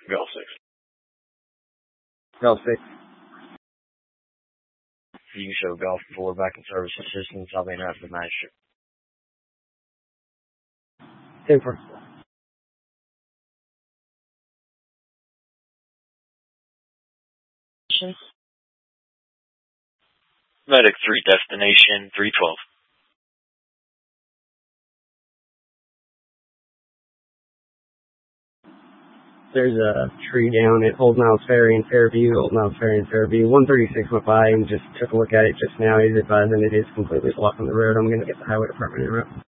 Golf 6. Golf 6. You can show Golf 4 back in service assistance. I'll be in after the magistrate. 10-4. Medic 3, destination 312. There's a tree down at Old Niles Ferry in Fairview. 136 went by and just took a look at it just now. He's advising it is completely blocking the road. I'm going to get the highway department in route.